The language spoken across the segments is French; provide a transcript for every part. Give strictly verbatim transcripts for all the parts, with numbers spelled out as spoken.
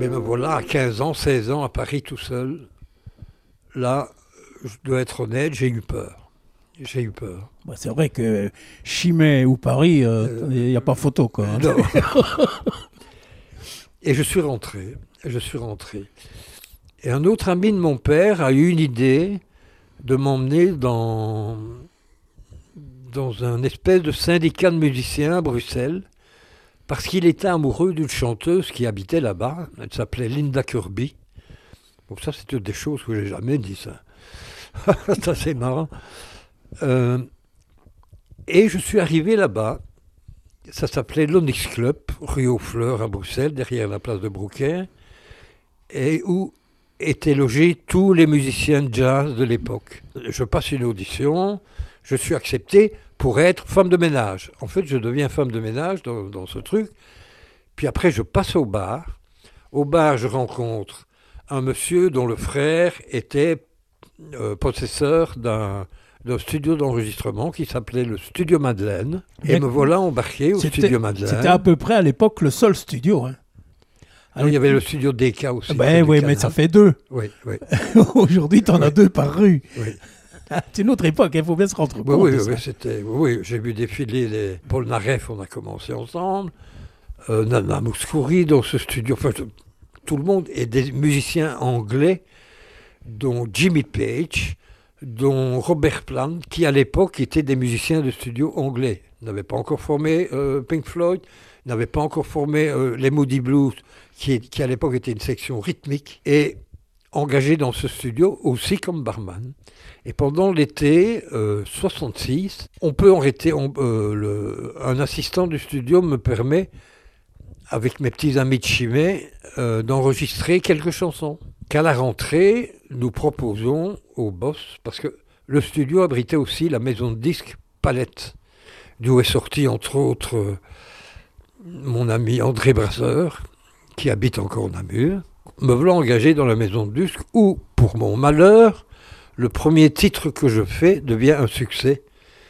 Mais me voilà à quinze ans, seize ans, à Paris tout seul. Là, je dois être honnête, j'ai eu peur. J'ai eu peur. Bah, c'est vrai que Chimay ou Paris, il euh, n'y euh, a pas photo, quoi. Hein. Non. Et je suis rentré. Je suis rentré. Et un autre ami de mon père a eu une idée de m'emmener dans, dans un espèce de syndicat de musiciens à Bruxelles, parce qu'il était amoureux d'une chanteuse qui habitait là-bas. Elle s'appelait Linda Kirby. Donc ça, c'était des choses que j'ai jamais dit, ça. C'est assez marrant. Euh, et je suis arrivé là-bas. Ça s'appelait l'Onyx Club, rue aux Fleurs à Bruxelles, derrière la place de Brouquer, et où étaient logés tous les musiciens de jazz de l'époque. Je passe une audition, je suis accepté pour être femme de ménage. En fait, je deviens femme de ménage dans, dans ce truc. Puis après, je passe au bar. Au bar, je rencontre un monsieur dont le frère était euh, possesseur d'un, d'un studio d'enregistrement qui s'appelait le Studio Madeleine. Et me voilà embarqué au c'était, Studio Madeleine. C'était à peu près à l'époque le seul studio. Hein. Non, il y avait le Studio D K aussi. Ben oui, mais ça fait deux. Oui, oui. Aujourd'hui, tu en as deux par rue. Oui. C'est une autre époque, il faut bien se rendre compte. Oui, oui, oui, oui, c'était, oui, j'ai vu défiler les Paul Naref, on a commencé ensemble, euh, Nana Mouskouri dans ce studio, enfin, tout le monde, et des musiciens anglais, dont Jimmy Page, dont Robert Plant, qui à l'époque étaient des musiciens de studio anglais. Ils n'avaient pas encore formé euh, Pink Floyd, ils n'avaient pas encore formé euh, les Moody Blues, qui, qui à l'époque était une section rythmique, et engagés dans ce studio aussi comme barman. Et pendant l'été euh, soixante-six, on peut arrêter, on, euh, le, un assistant du studio me permet, avec mes petits amis de Chimay, euh, d'enregistrer quelques chansons. Qu'à la rentrée, nous proposons au boss, parce que le studio abritait aussi la maison de disques Palette, d'où est sorti entre autres euh, mon ami André Brasseur, qui habite encore Namur. Me voilà engagé dans la maison de disques où, pour mon malheur, le premier titre que je fais devient un succès.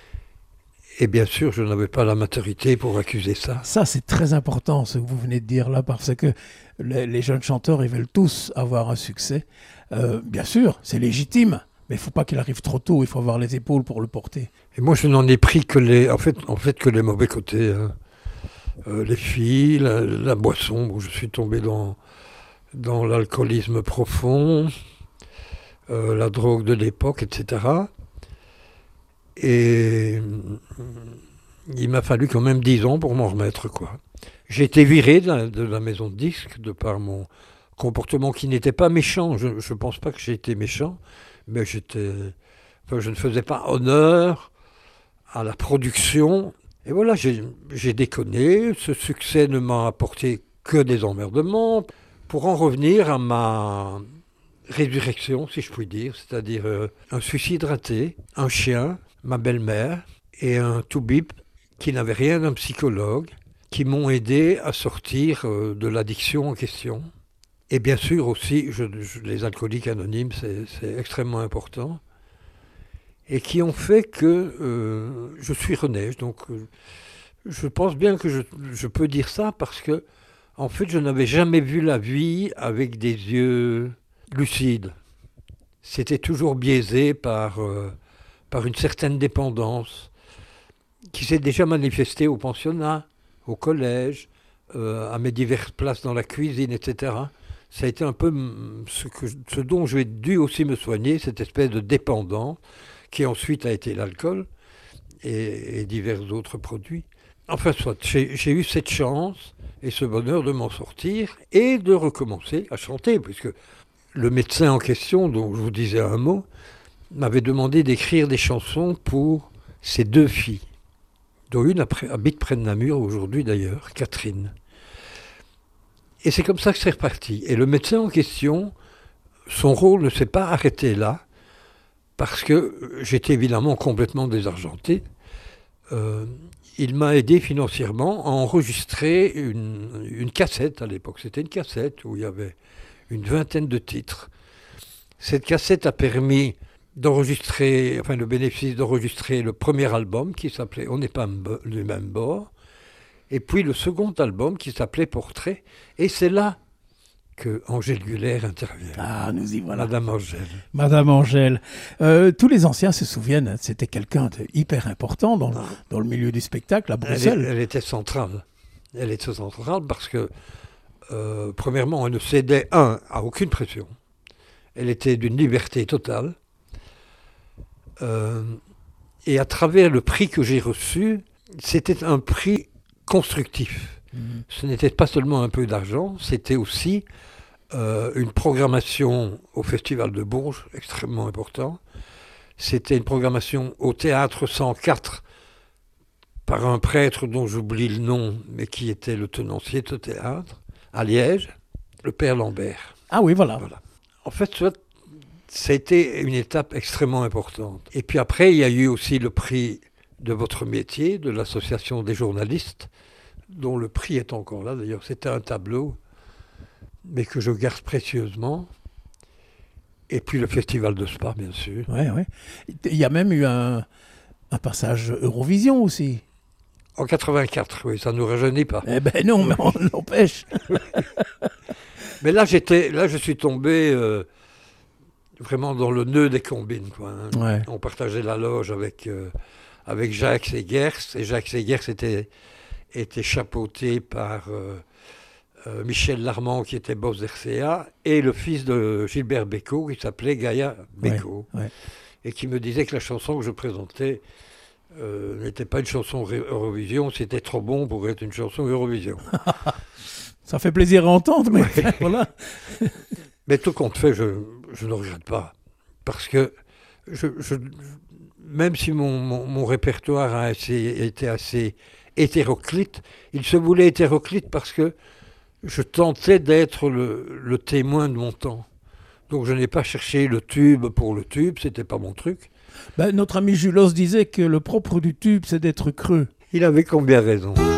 Et bien sûr, je n'avais pas la maturité pour accuser ça. Ça, c'est très important, ce que vous venez de dire là, parce que les, les jeunes chanteurs, ils veulent tous avoir un succès. Euh, bien sûr, c'est légitime, mais il ne faut pas qu'il arrive trop tôt, il faut avoir les épaules pour le porter. Et moi, je n'en ai pris que les, en fait, en fait, que les mauvais côtés. Hein. Euh, les filles, la, la boisson, où je suis tombé dans... dans l'alcoolisme profond, euh, la drogue de l'époque, et cetera. Et il m'a fallu quand même dix ans pour m'en remettre, quoi. J'ai été viré de la, de la maison de disques de par mon comportement qui n'était pas méchant. Je ne pense pas que j'ai été méchant, mais j'étais, enfin, je ne faisais pas honneur à la production. Et voilà, j'ai, j'ai déconné. Ce succès ne m'a apporté que des emmerdements. Pour en revenir à ma résurrection, si je puis dire, c'est-à-dire euh, un suicide raté, un chien, ma belle-mère et un toubib qui n'avait rien d'un psychologue, qui m'ont aidé à sortir euh, de l'addiction en question. Et bien sûr aussi, je, je, les alcooliques anonymes, c'est, c'est extrêmement important. Et qui ont fait que euh, je suis rené. Donc euh, je pense bien que je, je peux dire ça parce que en fait, je n'avais jamais vu la vie avec des yeux lucides. C'était toujours biaisé par, euh, par une certaine dépendance qui s'est déjà manifestée au pensionnat, au collège, euh, à mes diverses places dans la cuisine, et cetera. Ça a été un peu ce, que, ce dont j'ai dû aussi me soigner, cette espèce de dépendance qui ensuite a été l'alcool et, et divers autres produits. Enfin, soit, j'ai, j'ai eu cette chance et ce bonheur de m'en sortir et de recommencer à chanter, puisque le médecin en question, dont je vous disais un mot, m'avait demandé d'écrire des chansons pour ses deux filles, dont une habite près de Namur aujourd'hui d'ailleurs, Catherine. Et c'est comme ça que c'est reparti. Et le médecin en question, son rôle ne s'est pas arrêté là, parce que j'étais évidemment complètement désargenté. Euh, il m'a aidé financièrement à enregistrer une, une cassette à l'époque. C'était une cassette où il y avait une vingtaine de titres. Cette cassette a permis d'enregistrer, enfin le bénéfice d'enregistrer le premier album qui s'appelait On n'est pas du même bord, et puis le second album qui s'appelait Portrait. Et c'est là que Angèle Guller intervient. Ah, nous y voilà. Madame Angèle. Madame Angèle. Euh, tous les anciens se souviennent, c'était quelqu'un de hyper important dans, dans le milieu du spectacle à Bruxelles. Elle, elle était centrale. Elle était centrale parce que, euh, premièrement, elle ne cédait, un, à aucune pression. Elle était d'une liberté totale. Euh, et à travers le prix que j'ai reçu, c'était un prix constructif. Mmh. Ce n'était pas seulement un peu d'argent, c'était aussi euh, une programmation au Festival de Bourges, extrêmement important. C'était une programmation au Théâtre cent quatre par un prêtre dont j'oublie le nom, mais qui était le tenancier de ce théâtre, à Liège, le père Lambert. Ah oui, voilà. voilà. En fait, ça, ça a été une étape extrêmement importante. Et puis après, il y a eu aussi le prix de votre métier, de l'association des journalistes, dont le prix est encore là. D'ailleurs, c'était un tableau, mais que je garde précieusement. Et puis le Festival de Spa, bien sûr. Oui, oui. Il y a même eu un, un passage Eurovision aussi. En quatre-vingt-quatre, oui, ça ne nous rajeunit pas. Eh ben non, mais on l'empêche. Mais là, j'étais, là, je suis tombé euh, vraiment dans le nœud des combines, quoi, hein. Ouais. On partageait la loge avec, euh, avec Jacques Segers, et Jacques Segers était, était chapeauté par euh, euh, Michel Larmand, qui était boss d'R C A, et le fils de Gilbert Bécaud, qui s'appelait Gaïa Bécaud, ouais, ouais. et qui me disait que la chanson que je présentais euh, n'était pas une chanson Eurovision, c'était trop bon pour être une chanson Eurovision. Ça fait plaisir à entendre, mais ouais. voilà. Mais tout compte fait, je, je ne regrette pas. Parce que je, je, même si mon, mon, mon répertoire a assez, été assez hétéroclite, il se voulait hétéroclite parce que je tentais d'être le, le témoin de mon temps. Donc je n'ai pas cherché le tube pour le tube, c'était pas mon truc. Ben, notre ami Julos disait que le propre du tube, c'est d'être creux. Il avait combien raison.